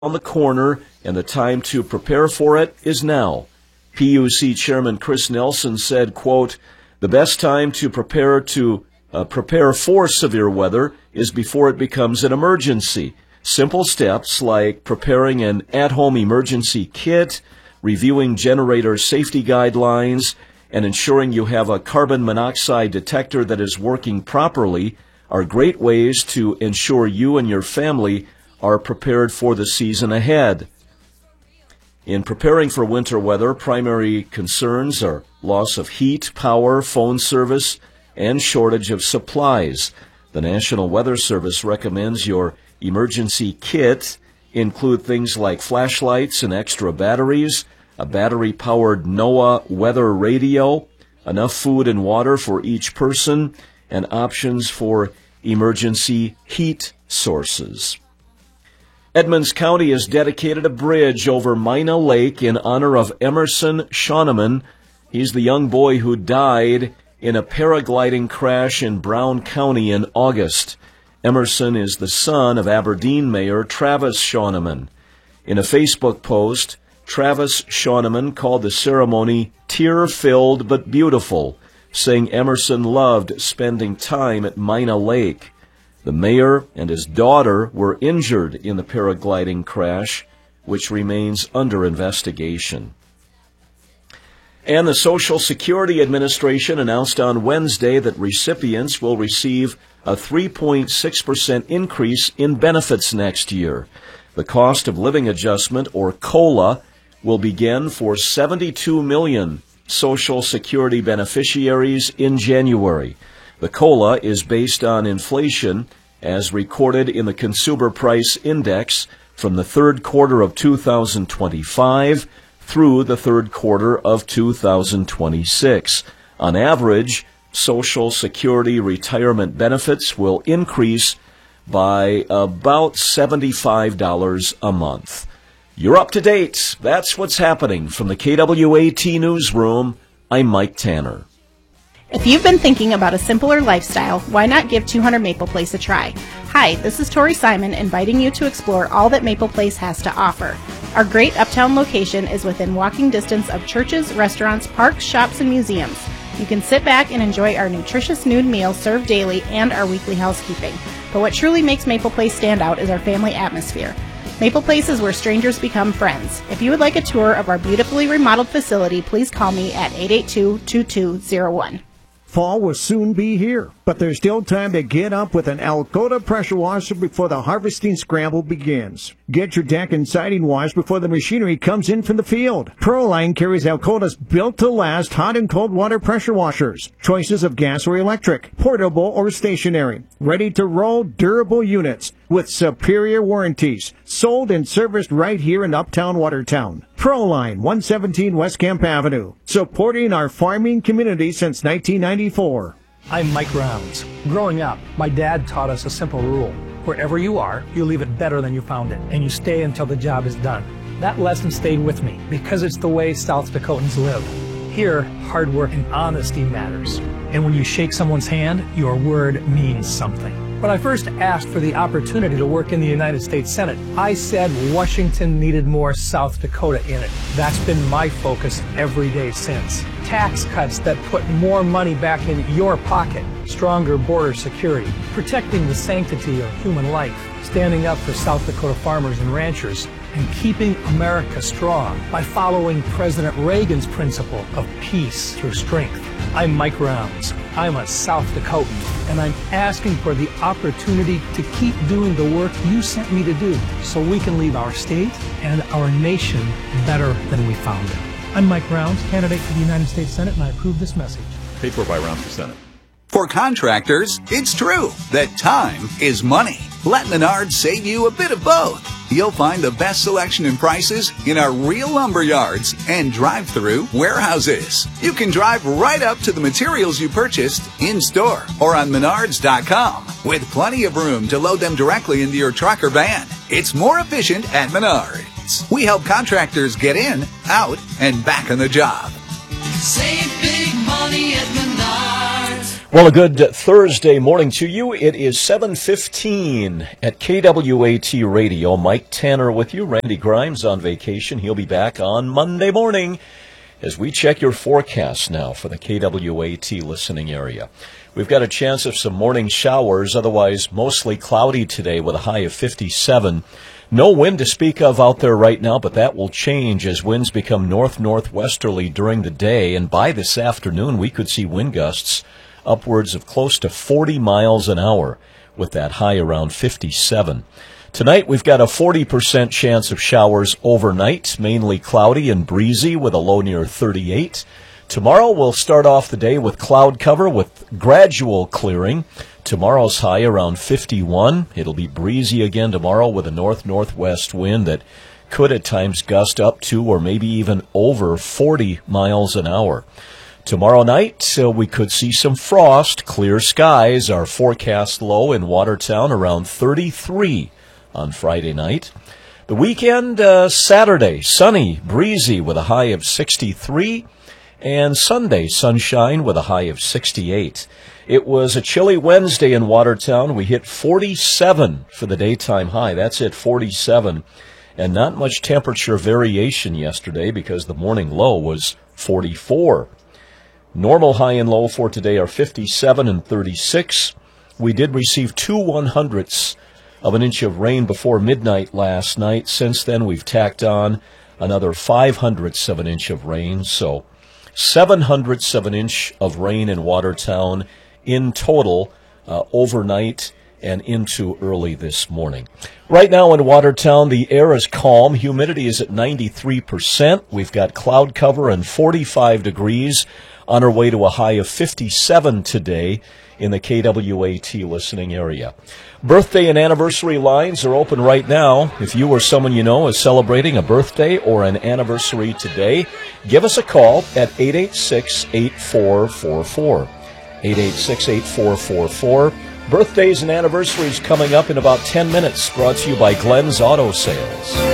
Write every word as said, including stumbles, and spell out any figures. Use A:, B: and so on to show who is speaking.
A: on the corner, and the time to prepare for it is now. P U C Chairman Chris Nelson said, quote, "The best time to prepare to uh, prepare for severe weather is before it becomes an emergency. Simple steps like preparing an at-home emergency kit, reviewing generator safety guidelines, and ensuring you have a carbon monoxide detector that is working properly are great ways to ensure you and your family are prepared for the season ahead." In preparing for winter weather, primary concerns are loss of heat, power, phone service, and shortage of supplies. The National Weather Service recommends your emergency kit include things like flashlights and extra batteries, a battery-powered NOAA weather radio, enough food and water for each person, and options for emergency heat sources. Edmonds County has dedicated a bridge over Mina Lake in honor of Emerson Shoneman. He's the young boy who died in a paragliding crash in Brown County in August. Emerson is the son of Aberdeen Mayor Travis Shoneman. In a Facebook post, Travis Shoneman called the ceremony tear-filled but beautiful, saying Emerson loved spending time at Mina Lake. The mayor and his daughter were injured in the paragliding crash, which remains under investigation. And the Social Security Administration announced on Wednesday that recipients will receive a three point six percent increase in benefits next year. The cost of living adjustment, or COLA, will begin for seventy-two million Social Security beneficiaries in January. The COLA is based on inflation as recorded in the Consumer Price Index from the third quarter of two thousand twenty-five through the third quarter of two thousand twenty-six. On average, Social Security retirement benefits will increase by about seventy-five dollars a month. You're up to date. That's what's happening from the K W A T Newsroom. I'm Mike Tanner.
B: If you've been thinking about a simpler lifestyle, why not give two hundred Maple Place a try? Hi, this is Tori Simon inviting you to explore all that Maple Place has to offer. Our great uptown location is within walking distance of churches, restaurants, parks, shops, and museums. You can sit back and enjoy our nutritious noon meal served daily and our weekly housekeeping. But what truly makes Maple Place stand out is our family atmosphere. Maple Place is where strangers become friends. If you would like a tour of our beautifully remodeled facility, please call me at eight eight two, two two zero one.
C: Fall will soon be here, but there's still time to get up with an Alcoa pressure washer before the harvesting scramble begins. Get your deck and siding washed before the machinery comes in from the field. Proline carries Alcoa's built-to-last hot and cold water pressure washers. Choices of gas or electric, portable or stationary. Ready-to-roll, durable units with superior warranties. Sold and serviced right here in Uptown Watertown. Proline, one seventeen West Camp Avenue. Supporting our farming community since nineteen ninety-four.
D: I'm Mike Rounds. Growing up, my dad taught us a simple rule. Wherever you are, you leave it better than you found it, and you stay until the job is done. That lesson stayed with me because it's the way South Dakotans live. Here, hard work and honesty matters. And when you shake someone's hand, your word means something. When I first asked for the opportunity to work in the United States Senate, I said Washington needed more South Dakota in it. That's been my focus every day since. Tax cuts that put more money back in your pocket, stronger border security, protecting the sanctity of human life, standing up for South Dakota farmers and ranchers, and keeping America strong by following President Reagan's principle of peace through strength. I'm Mike Rounds. I'm a South Dakotan, and I'm asking for the opportunity to keep doing the work you sent me to do so we can leave our state and our nation better than we found it. I'm Mike Rounds, candidate for the United States Senate, and I approve this message.
E: Paid for by Rounds for Senate.
F: For contractors, it's true that time is money. Let Menards save you a bit of both. You'll find the best selection and prices in our real lumber yards and drive-through warehouses. You can drive right up to the materials you purchased in-store or on menards dot com with plenty of room to load them directly into your truck or van. It's more efficient at Menards. We help contractors get in, out, and back on the job.
G: Save big money at Menards.
A: Well, a good Thursday morning to you. It is seven fifteen at K W A T Radio. Mike Tanner with you. Randy Grimes on vacation. He'll be back on Monday morning as we check your forecast now for the K W A T listening area. We've got a chance of some morning showers, otherwise mostly cloudy today with a high of fifty-seven. No wind to speak of out there right now, but that will change as winds become north-northwesterly during the day, and by this afternoon we could see wind gusts upwards of close to forty miles an hour with that high around fifty-seven. Tonight we've got a forty percent chance of showers overnight, mainly cloudy and breezy with a low near thirty-eight. Tomorrow we'll start off the day with cloud cover with gradual clearing. Tomorrow's high around fifty-one. It'll be breezy again tomorrow with a north-northwest wind that could at times gust up to or maybe even over forty miles an hour. Tomorrow night, uh, we could see some frost, clear skies. Our forecast low in Watertown around thirty-three on Friday night. The weekend, uh, Saturday, sunny, breezy with a high of sixty-three. And Sunday, sunshine with a high of sixty-eight. It was a chilly Wednesday in Watertown. We hit forty-seven for the daytime high. That's it, forty-seven. And not much temperature variation yesterday because the morning low was forty-four. Normal high and low for today are fifty-seven and thirty-six. We did receive two one-hundredths of an inch of rain before midnight last night. Since then, we've tacked on another five hundredths of an inch of rain. So seven hundredths of an inch of rain in Watertown in total uh, overnight and into early this morning. Right now in Watertown, the air is calm. Humidity is at ninety-three percent. We've got cloud cover and forty-five degrees. On our way to a high of fifty-seven today in the K W A T listening area. Birthday and anniversary lines are open right now. If you or someone you know is celebrating a birthday or an anniversary today, give us a call at eight eight six, eight four four four. eight eight six, eight four four four. Birthdays and anniversaries coming up in about ten minutes, brought to you by Glenn's Auto Sales.